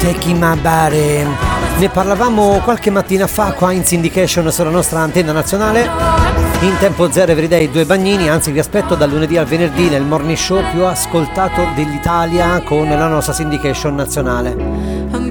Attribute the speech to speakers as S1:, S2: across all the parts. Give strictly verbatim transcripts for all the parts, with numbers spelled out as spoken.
S1: Taking My Body. Ne parlavamo qualche mattina fa qua in Syndication sulla nostra antenna nazionale. In tempo zero Everyday due bagnini, anzi vi aspetto dal lunedì al venerdì nel morning show più ascoltato dell'Italia con la nostra Syndication nazionale.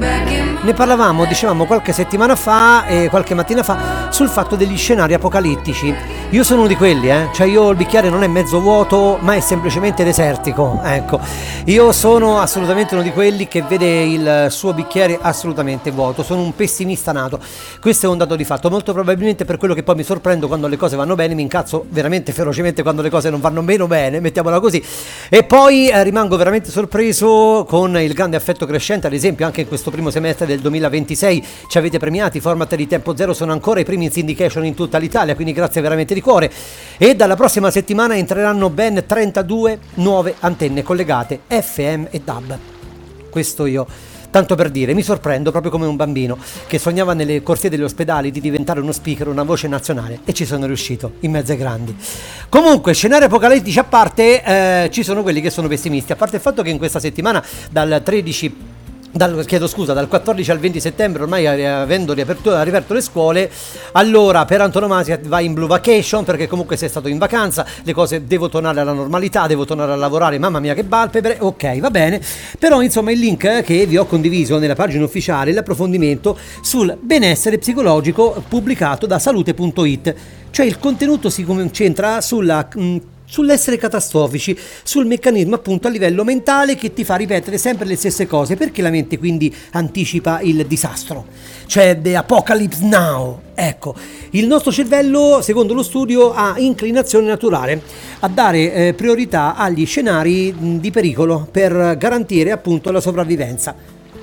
S1: Ne parlavamo, dicevamo qualche settimana fa e qualche mattina fa sul fatto degli scenari apocalittici. Io sono uno di quelli, eh, cioè io il bicchiere non è mezzo vuoto ma è semplicemente desertico, ecco. Io sono assolutamente uno di quelli che vede il suo bicchiere assolutamente vuoto, sono un pessimista nato. Questo è un dato di fatto, molto probabilmente per quello che poi mi sorprendo quando le cose vanno bene, mi incazzo veramente ferocemente quando le cose non vanno meno bene, mettiamola così. E poi eh, rimango veramente sorpreso con il grande affetto crescente, ad esempio anche in questo primo semestre del duemilaventisei ci avete premiati, i format di Tempo Zero sono ancora i primi in syndication in tutta l'Italia, quindi grazie veramente di cuore. E dalla prossima settimana entreranno ben trentadue nuove antenne collegate F M e D A B. Questo io, tanto per dire, mi sorprendo proprio come un bambino che sognava nelle corsie degli ospedali di diventare uno speaker, una voce nazionale, e ci sono riuscito in mezzo ai grandi. Comunque, scenari apocalittici a parte, eh, ci sono quelli che sono pessimisti, a parte il fatto che in questa settimana dal tredici Dal, chiedo scusa, dal quattordici al venti settembre, ormai avendo riaperto, riaperto le scuole, allora per antonomasia vai in blue vacation, perché comunque sei stato in vacanza, le cose, devo tornare alla normalità, devo tornare a lavorare, mamma mia che palpebre, ok, va bene. Però insomma il link che vi ho condiviso nella pagina ufficiale, l'approfondimento sul benessere psicologico pubblicato da salute punto it, cioè il contenuto si concentra sulla mh, sull'essere catastrofici, sul meccanismo appunto a livello mentale che ti fa ripetere sempre le stesse cose, perché la mente quindi anticipa il disastro, cioè the apocalypse now. Ecco, il nostro cervello, secondo lo studio, ha inclinazione naturale a dare eh, priorità agli scenari mh, di pericolo per garantire appunto la sopravvivenza.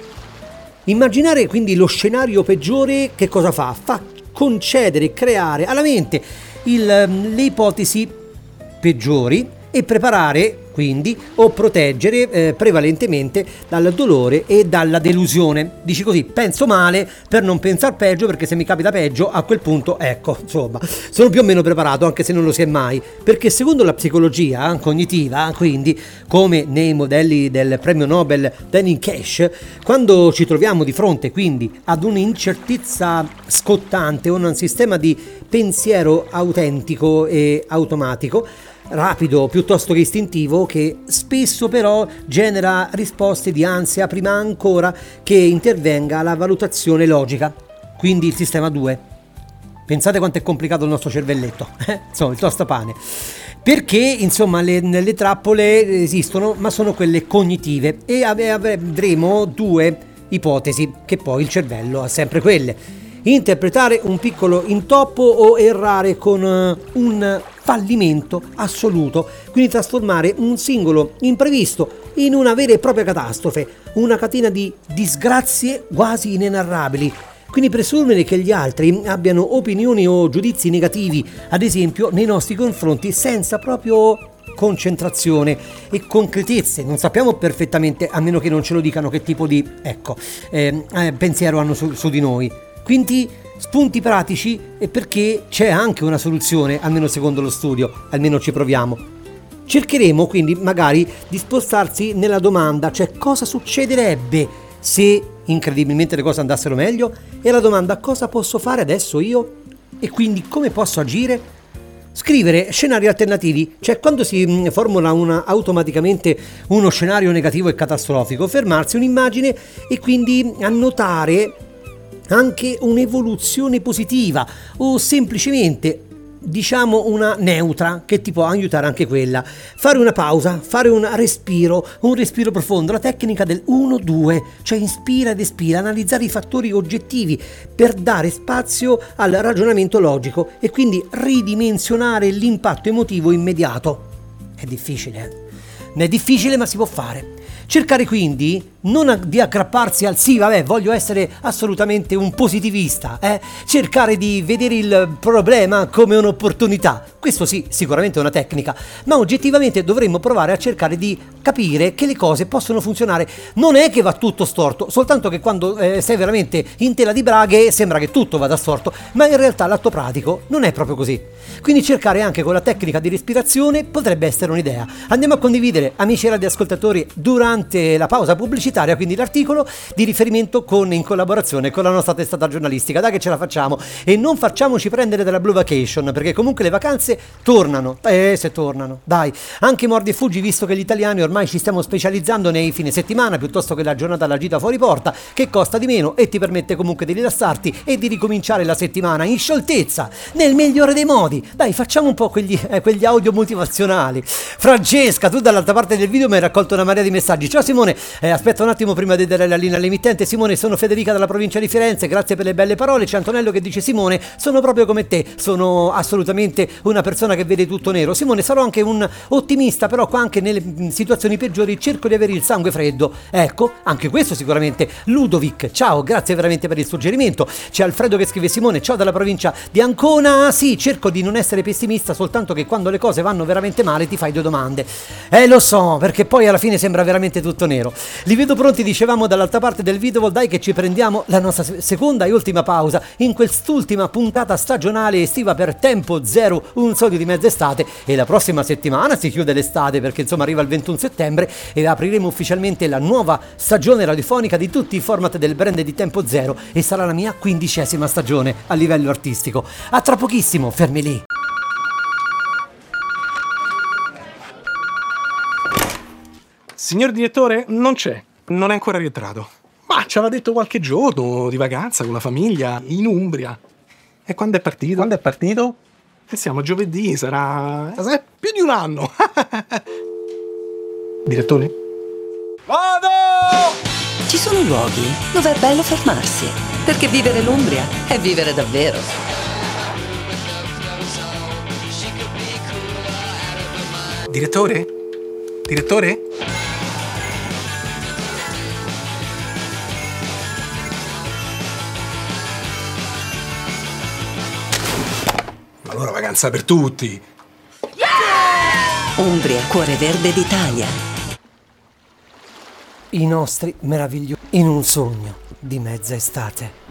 S1: Immaginare quindi lo scenario peggiore che cosa fa? Fa concedere, creare alla mente il, le ipotesi peggiori e preparare quindi o proteggere eh, prevalentemente dal dolore e dalla delusione. Dici così, penso male per non pensare peggio, perché se mi capita peggio a quel punto, ecco, insomma, sono più o meno preparato, anche se non lo si è mai, perché secondo la psicologia eh, cognitiva, quindi come nei modelli del premio Nobel Danny Cash, quando ci troviamo di fronte quindi ad un'incertezza scottante, un sistema di pensiero autentico e automatico, rapido piuttosto che istintivo, che spesso però genera risposte di ansia prima ancora che intervenga la valutazione logica, quindi il sistema due. Pensate quanto è complicato il nostro cervelletto, eh? Insomma, il tostapane. Perché insomma le, le trappole esistono, ma sono quelle cognitive, e avremo due ipotesi che poi il cervello ha sempre quelle: interpretare un piccolo intoppo o errare con uh, un fallimento assoluto, quindi trasformare un singolo imprevisto in una vera e propria catastrofe, una catena di disgrazie quasi inenarrabili. Quindi presumere che gli altri abbiano opinioni o giudizi negativi, ad esempio, nei nostri confronti, senza proprio concentrazione e concretezze. Non sappiamo perfettamente, a meno che non ce lo dicano, che tipo di ecco eh, eh, pensiero hanno su, su di noi. Quindi spunti pratici, e perché c'è anche una soluzione, almeno secondo lo studio, almeno ci proviamo. Cercheremo quindi magari di spostarsi nella domanda, cioè cosa succederebbe se incredibilmente le cose andassero meglio, e la domanda cosa posso fare adesso io e quindi come posso agire. Scrivere scenari alternativi, cioè quando si formula una, automaticamente uno scenario negativo e catastrofico, fermarsi un'immagine e quindi annotare anche un'evoluzione positiva, o semplicemente diciamo una neutra che ti può aiutare anche quella. Fare una pausa, fare un respiro, un respiro profondo, la tecnica del uno due, cioè inspira ed espira, analizzare i fattori oggettivi per dare spazio al ragionamento logico e quindi ridimensionare l'impatto emotivo immediato. È difficile, eh? È difficile, ma si può fare. Cercare quindi non di aggrapparsi al sì, vabbè, voglio essere assolutamente un positivista, eh? Cercare di vedere il problema come un'opportunità. Questo sì, sicuramente è una tecnica, ma oggettivamente dovremmo provare a cercare di capire che le cose possono funzionare. Non è che va tutto storto, soltanto che quando eh, sei veramente in tela di braghe sembra che tutto vada storto, ma in realtà l'atto pratico non è proprio così. Quindi cercare anche con la tecnica di respirazione potrebbe essere un'idea. Andiamo a condividere, amici radioascoltatori, durante la pausa pubblicitaria, pubblicitaria, quindi l'articolo di riferimento con, in collaborazione con la nostra testata giornalistica. Dai che ce la facciamo, e non facciamoci prendere dalla Blue Vacation, perché comunque le vacanze tornano, eh se tornano, dai, anche mordi e fuggi, visto che gli italiani ormai ci stiamo specializzando nei fine settimana piuttosto che la giornata alla gita fuori porta, che costa di meno e ti permette comunque di rilassarti e di ricominciare la settimana in scioltezza, nel migliore dei modi. Dai, facciamo un po' quegli, eh, quegli audio motivazionali. Francesca, tu dall'altra parte del video mi hai raccolto una marea di messaggi. Ciao Simone, eh, aspetta un attimo prima di dare la linea all'emittente. Simone, sono Federica dalla provincia di Firenze, grazie per le belle parole. C'è Antonello che dice: Simone, sono proprio come te, sono assolutamente una persona che vede tutto nero. Simone, sarò anche un ottimista, però qua anche nelle situazioni peggiori cerco di avere il sangue freddo. Ecco, anche questo sicuramente. Ludovic, ciao, grazie veramente per il suggerimento. C'è Alfredo che scrive: Simone, ciao dalla provincia di Ancona. Sì, cerco di non essere pessimista, soltanto che quando le cose vanno veramente male ti fai due domande. Eh, lo so, perché poi alla fine sembra veramente tutto nero. Li vedo pronti, dicevamo, dall'altra parte del video. Dai che ci prendiamo la nostra seconda e ultima pausa in quest'ultima puntata stagionale estiva per Tempo Zero, un sogno di mezz'estate, e la prossima settimana si chiude l'estate, perché insomma arriva il ventuno settembre e apriremo ufficialmente la nuova stagione radiofonica di tutti i format del brand di Tempo Zero, e sarà la mia quindicesima stagione a livello artistico. A tra pochissimo, fermi lì.
S2: Signor direttore, non c'è, non è ancora rientrato. Ma ci aveva detto qualche giorno di vacanza con la famiglia in Umbria. E quando è partito? Quando è partito? E siamo a giovedì, sarà... sarà più di un anno. Direttore? Vado!
S3: Ci sono luoghi dove è bello fermarsi, perché vivere l'Umbria è vivere davvero.
S2: Direttore? Direttore? Allora vacanza per tutti.
S3: Umbria, cuore verde d'Italia.
S1: I nostri meravigliosi in un sogno di mezza estate.